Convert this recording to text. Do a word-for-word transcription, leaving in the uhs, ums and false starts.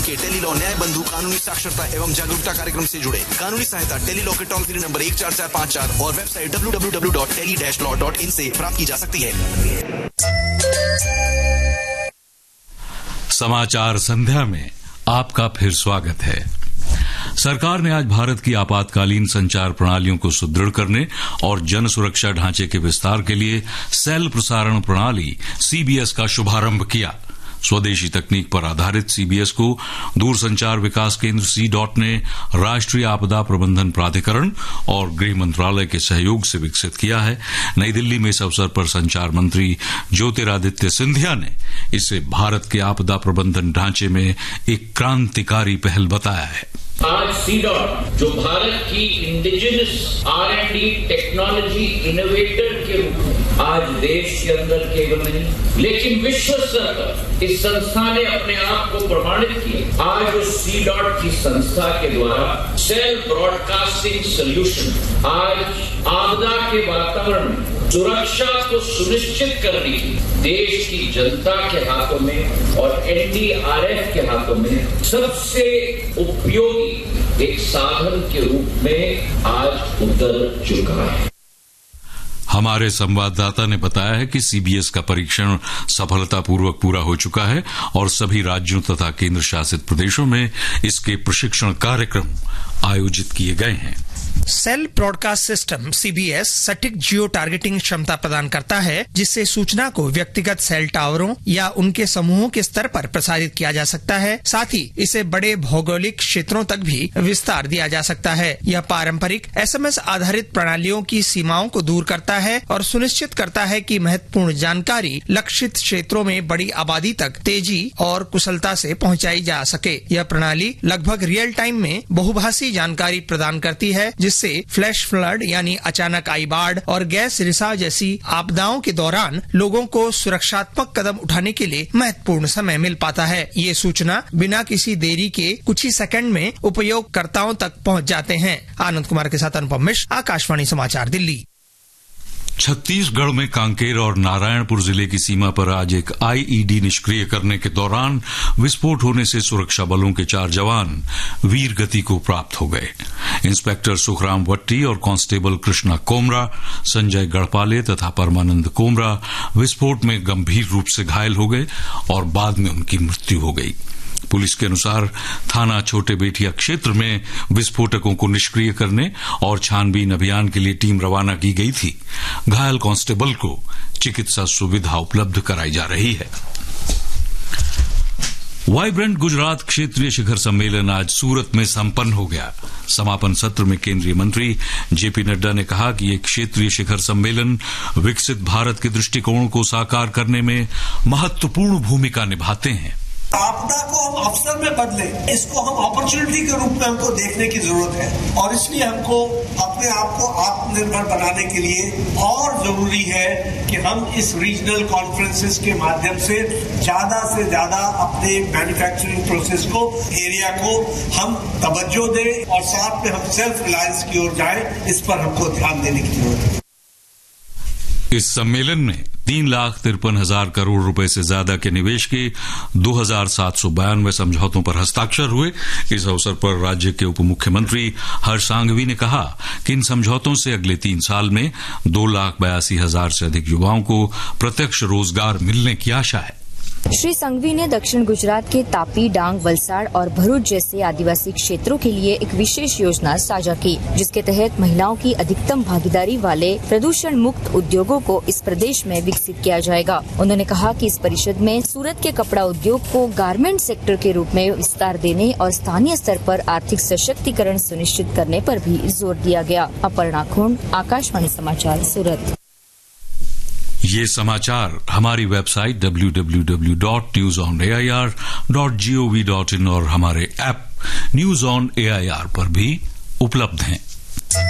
के टेलीलॉ न्याय बंधु कानूनी साक्षरता एवं जागरूकता कार्यक्रम से जुड़े। कानूनी सहायता टेलीलॉ के टोल फ्री नंबर एक चार चार पाँच चार और website W W W dot tele dash law dot in से प्राप्त की जा सकती है। समाचार संध्या में आपका फिर स्वागत है। सरकार ने आज भारत की आपातकालीन संचार प्रणालियों को सुदृढ़ करने और जन सुरक्षा ढांचे के विस्तार के लिए सेल प्रसारण प्रणाली सीबीएस का शुभारंभ किया। स्वदेशी तकनीक पर आधारित सीबीएस को दूरसंचार विकास केंद्र सी डॉट ने राष्ट्रीय आपदा प्रबंधन प्राधिकरण और गृह मंत्रालय के सहयोग से विकसित किया है। नई दिल्ली में इस अवसर पर संचार मंत्री ज्योतिरादित्य सिंधिया ने इसे भारत के आपदा प्रबंधन ढांचे में एक क्रांतिकारी पहल बताया है। आज सी डॉट जो भारत की indigenous are and D technology innovator के रूप में आज देश के अंदर केवल नहीं लेकिन विश्व स्तर पर इस संस्था ने अपने आप को प्रमाणित किया। आज उस सी डॉट की संस्था के द्वारा सेल ब्रॉडकास्टिंग सोल्यूशन आज आपदा के वातावरण में सुरक्षा को सुनिश्चित करने की देश की जनता के हाथों में और एनडीआरएफ के हाथों में सबसे उपयोगी एक साधन के रूप में आज उतर चुका है। हमारे संवाददाता ने बताया है कि सीबीएस का परीक्षण सफलतापूर्वक पूरा हो चुका है और सभी राज्यों तथा केंद्र शासित प्रदेशों में इसके प्रशिक्षण कार्यक्रम आयोजित किए गए हैं। सेल ब्रॉडकास्ट सिस्टम सीबीएस सटीक जियो टारगेटिंग क्षमता प्रदान करता है, जिससे सूचना को व्यक्तिगत सेल टावरों या उनके समूहों के स्तर पर प्रसारित किया जा सकता है। साथ ही इसे बड़े भौगोलिक क्षेत्रों तक भी विस्तार दिया जा सकता है। यह पारंपरिक एसएमएस आधारित प्रणालियों की सीमाओं को दूर करता है और सुनिश्चित करता है कि महत्वपूर्ण जानकारी लक्षित क्षेत्रों में बड़ी आबादी तक तेजी और कुशलता से पहुंचाई जा सके। यह प्रणाली लगभग रियल टाइम में बहुभाषी जानकारी प्रदान करती है, जिससे फ्लैश फ्लड यानी अचानक आई बाढ़ और गैस रिसाव जैसी आपदाओं के दौरान लोगों को सुरक्षात्मक कदम उठाने के लिए महत्वपूर्ण समय मिल पाता है। ये सूचना बिना किसी देरी के कुछ ही सेकंड में उपयोगकर्ताओं तक पहुंच जाते हैं। आनंद कुमार के साथ अनुपम मिश्र, आकाशवाणी समाचार, दिल्ली। छत्तीसगढ़ में कांकेर और नारायणपुर जिले की सीमा पर आज एक आईईडी निष्क्रिय करने के दौरान विस्फोट होने से सुरक्षा बलों के चार जवान वीर गति को प्राप्त हो गए। इंस्पेक्टर सुखराम वट्टी और कांस्टेबल कृष्णा कोमरा, संजय गढ़पाले तथा परमानंद कोमरा विस्फोट में गंभीर रूप से घायल हो गए और बाद में उनकी मृत्यु हो गई। पुलिस के अनुसार थाना छोटे बेटिया क्षेत्र में विस्फोटकों को निष्क्रिय करने और छानबीन अभियान के लिए टीम रवाना की गई थी। घायल कांस्टेबल को चिकित्सा सुविधा उपलब्ध कराई जा रही है। वाइब्रेंट गुजरात क्षेत्रीय शिखर सम्मेलन आज सूरत में संपन्न हो गया। समापन सत्र में केंद्रीय मंत्री जेपी नड्डा ने कहा कि ये क्षेत्रीय शिखर सम्मेलन विकसित भारत के दृष्टिकोण को साकार करने में महत्वपूर्ण भूमिका निभाते हैं। आपदा को हम अवसर में बदले, इसको हम अपॉर्चुनिटी के रूप में हमको देखने की जरूरत है और इसलिए हमको अपने आप को आत्मनिर्भर बनाने के लिए और जरूरी है कि हम इस रीजनल कॉन्फ्रेंसेस के माध्यम से ज्यादा से ज्यादा अपने मैन्युफैक्चरिंग प्रोसेस को, एरिया को हम तवज्जो दें और साथ में हम सेल्फ रिलायंस की ओर जाएं। इस पर हमको ध्यान देने की जरूरत है। इस सम्मेलन में तीन लाख तिरपन हजार करोड़ रुपए से ज्यादा के निवेश के दो हजार सात सौ बयानवे समझौतों पर हस्ताक्षर हुए। इस अवसर पर राज्य के उप मुख्यमंत्री हर्ष सांघवी ने कहा कि इन समझौतों से अगले तीन साल में दो लाख बयासी हजार से अधिक युवाओं को प्रत्यक्ष रोजगार मिलने की आशा है। श्री संघवी ने दक्षिण गुजरात के तापी, डांग, वलसाड़ और भरूच जैसे आदिवासी क्षेत्रों के लिए एक विशेष योजना साझा की, जिसके तहत महिलाओं की अधिकतम भागीदारी वाले प्रदूषण मुक्त उद्योगों को इस प्रदेश में विकसित किया जाएगा। उन्होंने कहा कि इस परिषद में सूरत के कपड़ा उद्योग को गारमेंट सेक्टर के रूप में विस्तार देने और स्थानीय स्तर पर आर्थिक सशक्तिकरण सुनिश्चित करने पर भी जोर दिया गया। अपर्णा खोंड, आकाशवाणी समाचार, सूरत। ये समाचार हमारी website W W W dot news on A I R dot G O V dot in और हमारे app news on A I R पर भी उपलब्ध हैं।